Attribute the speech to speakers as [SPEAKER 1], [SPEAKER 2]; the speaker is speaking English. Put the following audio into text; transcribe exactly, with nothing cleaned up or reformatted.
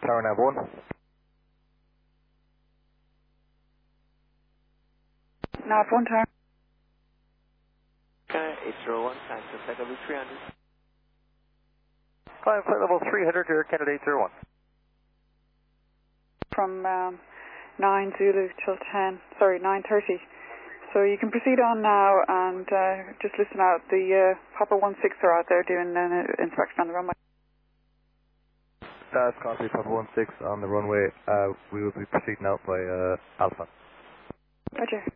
[SPEAKER 1] Tower nav one.
[SPEAKER 2] Nav one tower.
[SPEAKER 3] Okay, eight zero one, time to flight level three hundred.
[SPEAKER 1] Climb flight level three hundred to Air Canada eight zero one.
[SPEAKER 2] From um, nine Zulu till ten, sorry, nine thirty. So you can proceed on now and uh, just listen out. The uh, Hopper one six are out there doing an uh, inspection on the runway.
[SPEAKER 1] That's copy, Papa one six on the runway. Uh, we will be proceeding out by uh, Alpha.
[SPEAKER 2] Roger.